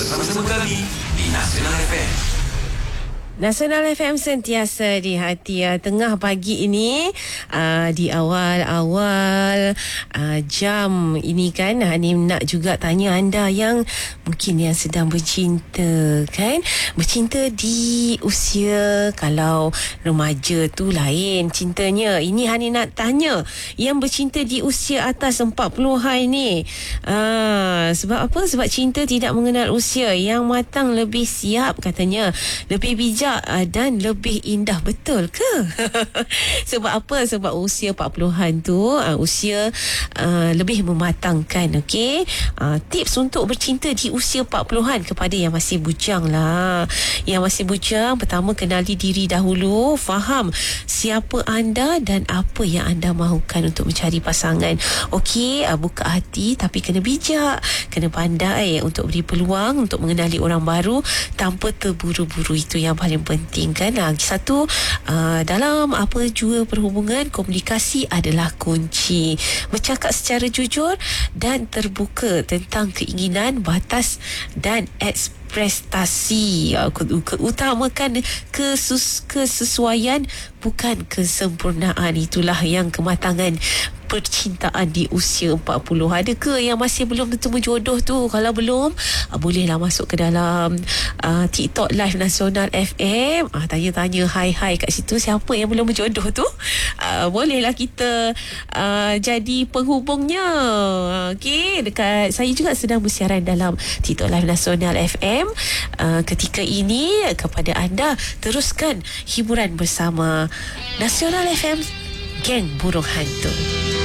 Bersama-sama kami di Nasional FM. Nasional FM sentiasa di hati tengah pagi ini, di awal-awal jam ini kan, Hani nak juga tanya anda yang mungkin yang sedang bercinta kan, bercinta di usia, kalau remaja tu lain cintanya. Ini Hani nak tanya yang bercinta di usia atas 40-an ni, sebab apa? Sebab cinta tidak mengenal usia. Yang matang lebih siap katanya, lebih bijak dan lebih indah. Betul ke? Sebab apa? Sebab usia 40-an tu usia lebih mematangkan. Okey, tips untuk bercinta di usia 40-an kepada yang masih bujang lah. Yang masih bujang, pertama kenali diri dahulu, faham siapa anda dan apa yang anda mahukan untuk mencari pasangan. Okey, buka hati tapi kena bijak, kena pandai untuk beri peluang untuk mengenali orang baru tanpa terburu-buru. Itu yang paling penting kan. Satu, dalam apa jua perhubungan, komunikasi adalah kunci. Bercakap secara jujur dan terbuka tentang keinginan, batas dan prestasi. Utamakan kesesuaian, bukan kesempurnaan. Itulah yang kematangan percintaan di usia 40. Ada ke yang masih belum bertemu jodoh tu? Kalau belum, bolehlah masuk ke dalam TikTok Live Nasional FM, tanya-tanya hai kat situ, siapa yang belum berjodoh tu, bolehlah kita jadi penghubungnya. Okey, dekat saya juga sedang bersiaran dalam TikTok Live Nasional FM ketika ini. Kepada anda, teruskan hiburan bersama Nasional FM, Geng Burung Hantu.